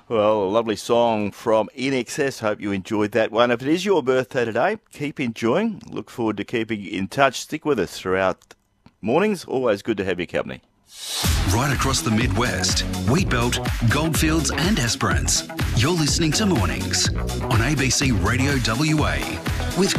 Well, a lovely song from INXS. Hope you enjoyed that one. If it is your birthday today, keep enjoying. Look forward to keeping in touch. Stick with us throughout mornings. Always good to have your company. Right across the Midwest, Wheatbelt, Goldfields and Esperance. You're listening to Mornings on ABC Radio WA with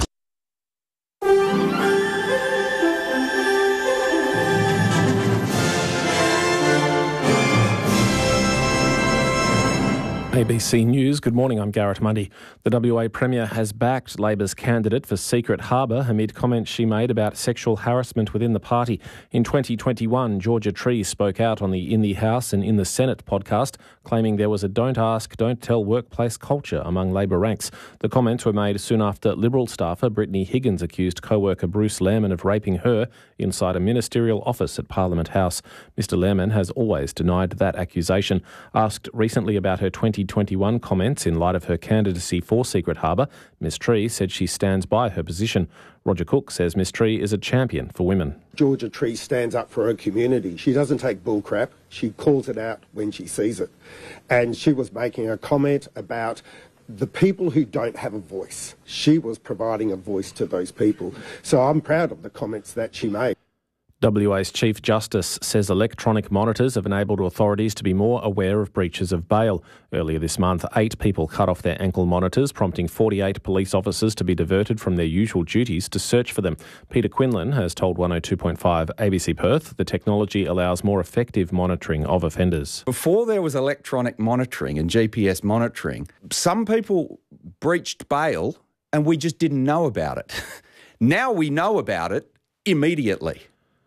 ABC News. Good morning, I'm Garrett Mundy. The WA Premier has backed Labor's candidate for Secret Harbour amid comments she made about sexual harassment within the party. In 2021, Georgia Tree spoke out on the In the House and In the Senate podcast, claiming there was a don't ask, don't tell workplace culture among Labor ranks. The comments were made soon after Liberal staffer Brittany Higgins accused co-worker Bruce Lehrmann of raping her inside a ministerial office at Parliament House. Mr Lehrmann has always denied that accusation. Asked recently about her 2021 comments in light of her candidacy for Secret Harbour, Ms Tree said she stands by her position. Roger Cook says Ms Tree is a champion for women. Georgia Tree stands up for her community. She doesn't take bull crap. She calls it out when she sees it. And she was making a comment about the people who don't have a voice. She was providing a voice to those people. So I'm proud of the comments that she made. WA's Chief Justice says electronic monitors have enabled authorities to be more aware of breaches of bail. Earlier this month, 8 people cut off their ankle monitors, prompting 48 police officers to be diverted from their usual duties to search for them. Peter Quinlan has told 102.5 ABC Perth the technology allows more effective monitoring of offenders. Before there was electronic monitoring and GPS monitoring, some people breached bail and we just didn't know about it. Now we know about it immediately.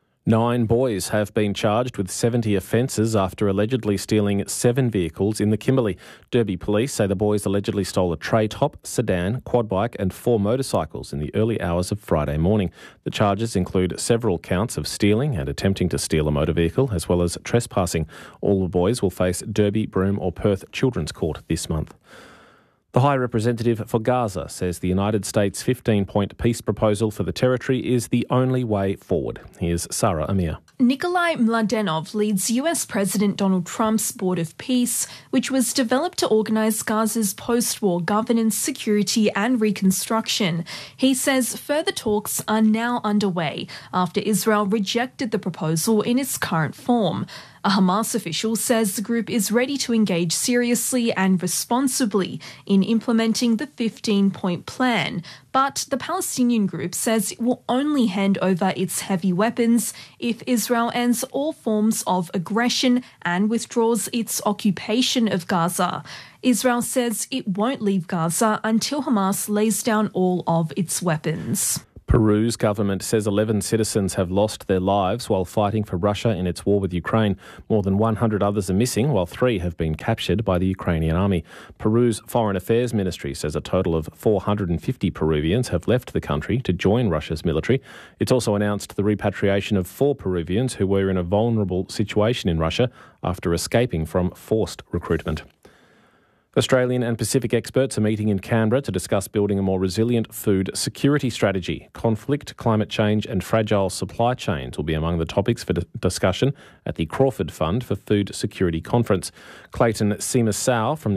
9 boys have been charged with 70 offences after allegedly stealing 7 vehicles in the Kimberley. Derby police say the boys allegedly stole a tray top, sedan, quad bike and 4 motorcycles in the early hours of Friday morning. The charges include several counts of stealing and attempting to steal a motor vehicle, as well as trespassing. All the boys will face Derby, Broome or Perth Children's Court this month. The High Representative for Gaza says the United States' 15-point peace proposal for the territory is the only way forward. Here's Sarah Amir. Nikolai Mladenov leads US President Donald Trump's Board of Peace, which was developed to organise Gaza's post-war governance, security and reconstruction. He says further talks are now underway after Israel rejected the proposal in its current form. A Hamas official says the group is ready to engage seriously and responsibly in implementing the 15-point plan, but the Palestinian group says it will only hand over its heavy weapons if Israel ends all forms of aggression and withdraws its occupation of Gaza. Israel says it won't leave Gaza until Hamas lays down all of its weapons. Peru's government says 11 citizens have lost their lives while fighting for Russia in its war with Ukraine. More than 100 others are missing, while 3 have been captured by the Ukrainian army. Peru's Foreign Affairs Ministry says a total of 450 Peruvians have left the country to join Russia's military. It's also announced the repatriation of 4 Peruvians who were in a vulnerable situation in Russia after escaping from forced recruitment. Australian and Pacific experts are meeting in Canberra to discuss building a more resilient food security strategy. Conflict, climate change and fragile supply chains will be among the topics for discussion at the Crawford Fund for Food Security Conference. Clayton Simumau from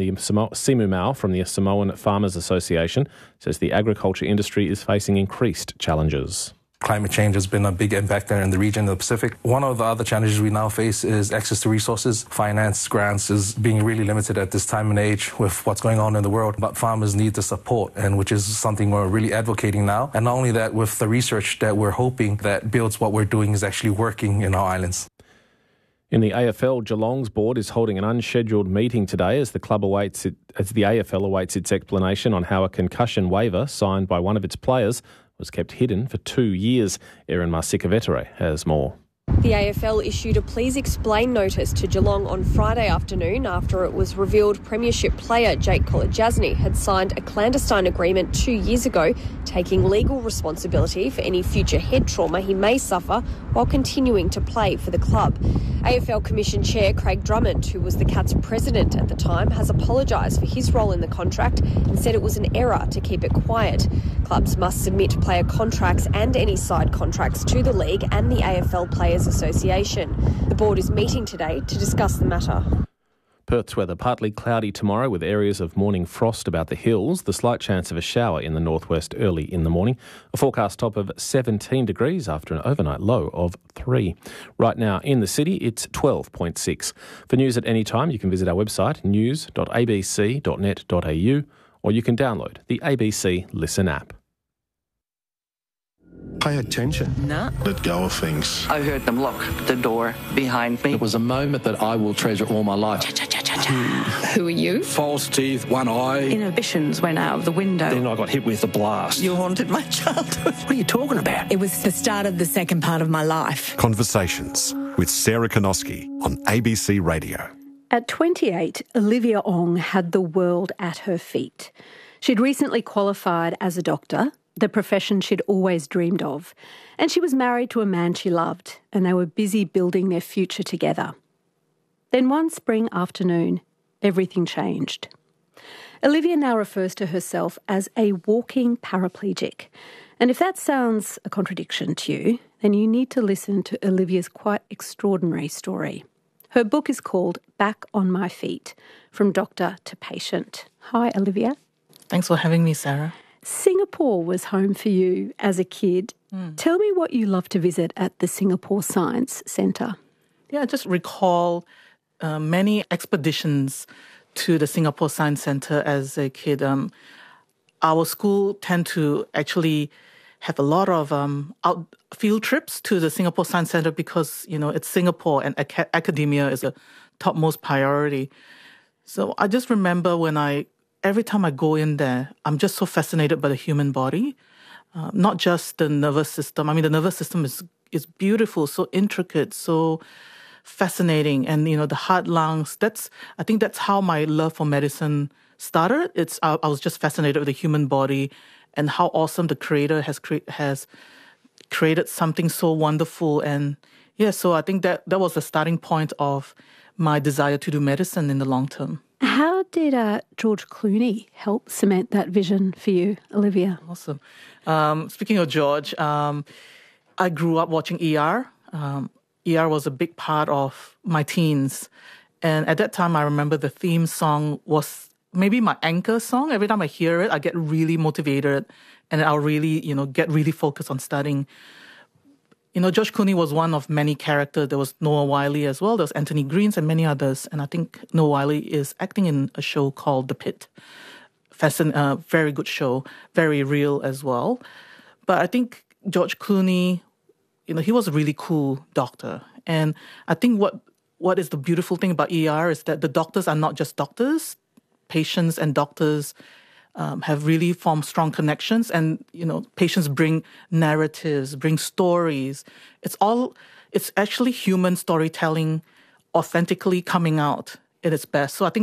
the Samoan Farmers Association says the agriculture industry is facing increased challenges. Climate change has been a big impact there in the region of the Pacific. One of the other challenges we now face is access to resources. Finance grants is being really limited at this time and age with what's going on in the world. But farmers need the support, and which is something we're really advocating now. And not only that, with the research that we're hoping that builds what we're doing is actually working in our islands. In the AFL, Geelong's board is holding an unscheduled meeting today as the AFL awaits its explanation on how a concussion waiver signed by one of its players was kept hidden for 2 years. Erin Marsikavetere has more. The AFL issued a please explain notice to Geelong on Friday afternoon after it was revealed Premiership player Jake Kolodjasny had signed a clandestine agreement 2 years ago, taking legal responsibility for any future head trauma he may suffer while continuing to play for the club. AFL Commission Chair Craig Drummond, who was the Cats' president at the time, has apologised for his role in the contract and said it was an error to keep it quiet. Clubs must submit player contracts and any side contracts to the league and the AFL Players Association. The board is meeting today to discuss the matter. Perth's weather partly cloudy tomorrow with areas of morning frost about the hills. The slight chance of a shower in the northwest early in the morning. A forecast top of 17 degrees after an overnight low of 3. Right now in the city, it's 12.6. For news at any time, you can visit our website news.abc.net.au or you can download the ABC Listen app. Pay attention. No. Let go of things. I heard them lock the door behind me. It was a moment that I will treasure all my life. Who are you? False teeth, one eye. Inhibitions went out of the window. Then I got hit with a blast. You haunted my childhood. What are you talking about? It was the start of the second part of my life. Conversations with Sarah Konoski on ABC Radio. At 28, Olivia Ong had the world at her feet. She'd recently qualified as a doctor, the profession she'd always dreamed of, and she was married to a man she loved, and they were busy building their future together. Then one spring afternoon, everything changed. Olivia now refers to herself as a walking paraplegic, and if that sounds a contradiction to you, then you need to listen to Olivia's quite extraordinary story. Her book is called Back on My Feet, From Doctor to Patient. Hi, Olivia. Thanks for having me, Sarah. Singapore was home for you as a kid. Tell me what you love to visit at the Singapore Science Centre. Yeah, I just recall many expeditions to the Singapore Science Centre as a kid. Our school tend to actually have a lot of field trips to the Singapore Science Centre because, you know, it's Singapore and academia is a topmost priority. So I just remember every time I go in there, I'm just so fascinated by the human body, not just the nervous system. I mean, the nervous system is beautiful, so intricate, so fascinating. And, you know, the heart, lungs, I think that's how my love for medicine started. I was just fascinated with the human body and how awesome the Creator has created something so wonderful. And, yeah, so I think that was the starting point of my desire to do medicine in the long term. How did George Clooney help cement that vision for you, Olivia? Awesome. Speaking of George, I grew up watching ER. ER was a big part of my teens. And at that time, I remember the theme song was maybe my anchor song. Every time I hear it, I get really motivated and I'll really, get really focused on studying. George Clooney was one of many characters. There was Noah Wyle as well. There was Anthony Greens and many others. And I think Noah Wyle is acting in a show called The Pit. Very good show, very real as well. But I think George Clooney, he was a really cool doctor. And I think what is the beautiful thing about ER is that the doctors are not just doctors. Patients and doctors have really formed strong connections, and patients bring narratives, bring stories. It's actually human storytelling authentically coming out at its best. So I think